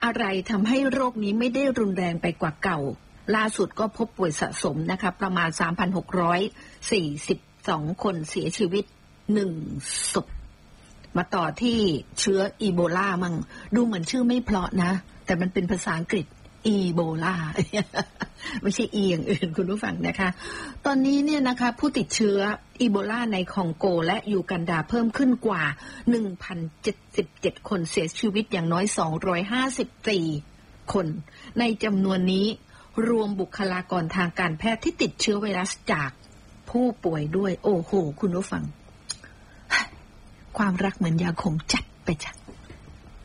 อะไรทำให้โรคนี้ไม่ได้รุนแรงไปกว่าเก่าล่าสุดก็พบป่วยสะสมนะคะประมาณ 3,642 คนเสียชีวิต1ศพมาต่อที่เชื้ออีโบลามั่งดูเหมือนชื่อไม่เพราะนะแต่มันเป็นภาษาอังกฤษอีโบลา ไม่ใช่อีอย่างอื่นคุณผู้ฟังนะคะตอนนี้เนี่ยนะคะผู้ติดเชื้ออีโบลาในคองโกและยูกันดาเพิ่มขึ้นกว่า 1,077 คนเสียชีวิตอย่างน้อย254คนในจำนวนนี้รวมบุคลากรทางการแพทย์ที่ติดเชื้อไวรัสจากผู้ป่วยด้วยโอ้โหคุณผู้ฟังความรักเหมือนยาขมจัดไปจ้ะ